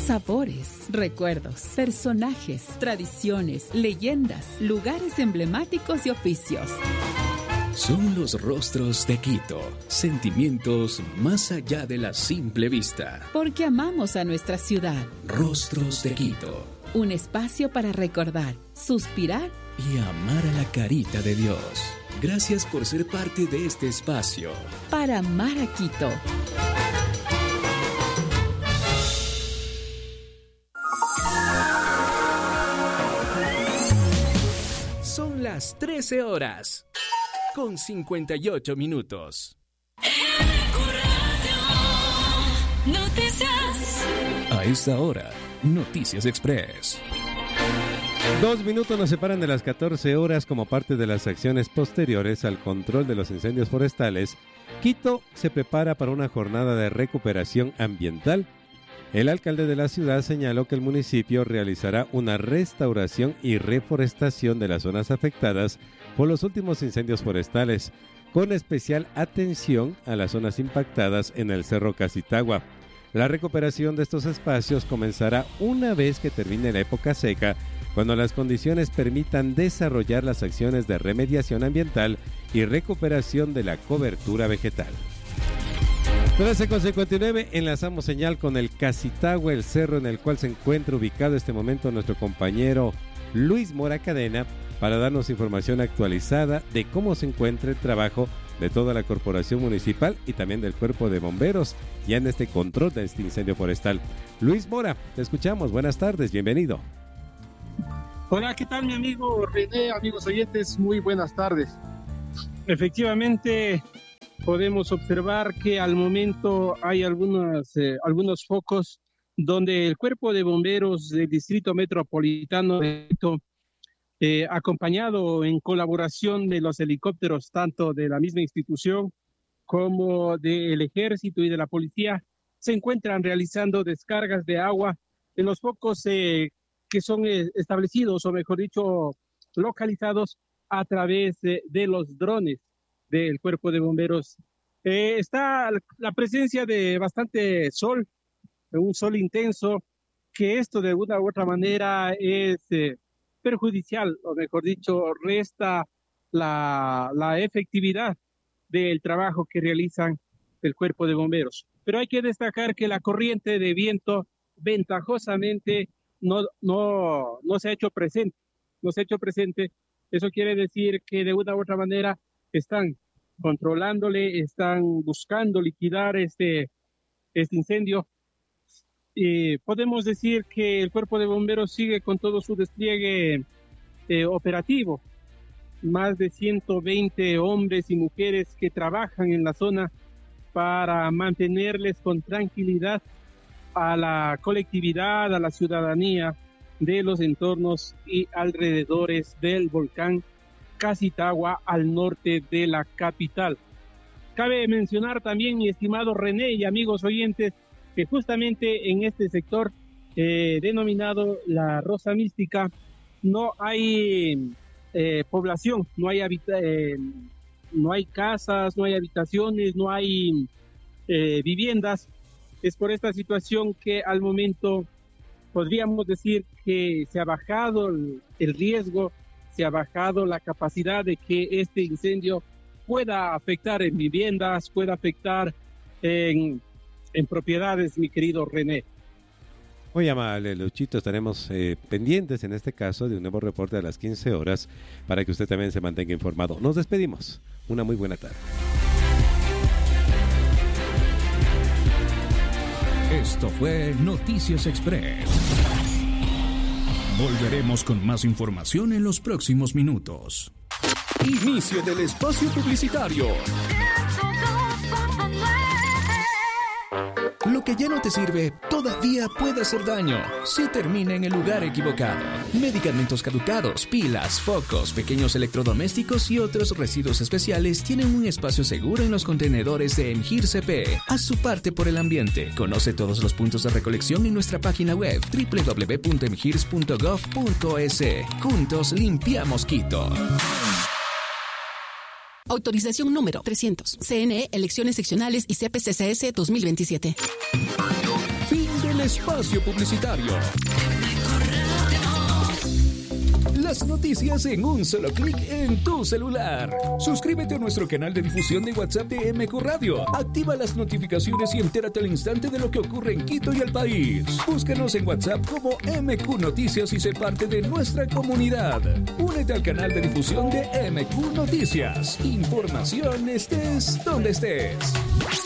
Sabores, recuerdos, personajes, tradiciones, leyendas, lugares emblemáticos y oficios. Son los rostros de Quito, sentimientos más allá de la simple vista. Porque amamos a nuestra ciudad. Rostros de Quito. Un espacio para recordar, suspirar y amar a la carita de Dios. Gracias por ser parte de este espacio. Para amar a Quito. Son las 13 horas. Con 58 minutos. Noticias. A esta hora, Noticias Express. 2 minutos nos separan de las 14 horas como parte de las acciones posteriores al control de los incendios forestales. Quito se prepara para una jornada de recuperación ambiental. El alcalde de la ciudad señaló que el municipio realizará una restauración y reforestación de las zonas afectadas por los últimos incendios forestales, con especial atención a las zonas impactadas en el Cerro Casitagua. La recuperación de estos espacios comenzará una vez que termine la época seca, cuando las condiciones permitan desarrollar las acciones de remediación ambiental y recuperación de la cobertura vegetal. 13:59, enlazamos señal con el Casitagua, el cerro en el cual se encuentra ubicado este momento nuestro compañero Luis Mora Cadena, para darnos información actualizada de cómo se encuentra el trabajo de toda la corporación municipal y también del cuerpo de bomberos ya en este control de este incendio forestal. Luis Mora, te escuchamos, buenas tardes, bienvenido. Hola, ¿qué tal mi amigo René, amigos oyentes? Muy buenas tardes. Efectivamente, podemos observar que al momento hay algunos focos donde el cuerpo de bomberos del Distrito Metropolitano de Quito, acompañado en colaboración de los helicópteros tanto de la misma institución como del ejército y de la policía, se encuentran realizando descargas de agua en los focos que son establecidos, o mejor dicho, localizados a través de los drones del cuerpo de bomberos. Está la presencia de bastante sol, un sol intenso, que esto de una u otra manera es perjudicial, o mejor dicho, resta la efectividad del trabajo que realizan el cuerpo de bomberos. Pero hay que destacar que la corriente de viento ventajosamente no se ha hecho presente. No se ha hecho presente. Eso quiere decir que de una u otra manera están controlándole, están buscando liquidar este incendio. Podemos decir que el cuerpo de bomberos sigue con todo su despliegue operativo. Más de 120 hombres y mujeres que trabajan en la zona para mantenerles con tranquilidad a la colectividad, a la ciudadanía de los entornos y alrededores del volcán Casitagua al norte de la capital. Cabe mencionar también, mi estimado René y amigos oyentes, que justamente en este sector denominado la Rosa Mística no hay población, no hay casas, no hay habitaciones, no hay viviendas. Es por esta situación que al momento podríamos decir que se ha bajado el riesgo, se ha bajado la capacidad de que este incendio pueda afectar en viviendas, pueda afectar en propiedades, mi querido René. Muy amable, Luchito, estaremos pendientes en este caso de un nuevo reporte a las 15 horas para que usted también se mantenga informado. Nos despedimos. Una muy buena tarde. Esto fue Noticias Express. Volveremos con más información en los próximos minutos. Inicio del espacio publicitario. Lo que ya no te sirve todavía puede hacer daño si termina en el lugar equivocado. Medicamentos caducados, pilas, focos, pequeños electrodomésticos y otros residuos especiales tienen un espacio seguro en los contenedores de Emgir CP. Haz su parte por el ambiente. Conoce todos los puntos de recolección en nuestra página web www.emgirs.gov.es. Juntos limpiamos Quito. Autorización número 300. CNE, Elecciones Seccionales y CPCCS 2027. Fin del espacio publicitario. Las noticias en un solo clic en tu celular. Suscríbete a nuestro canal de difusión de WhatsApp de MQ Radio. Activa las notificaciones y entérate al instante de lo que ocurre en Quito y el país. Búscanos en WhatsApp como MQ Noticias y sé parte de nuestra comunidad. Únete al canal de difusión de MQ Noticias. Información estés donde estés.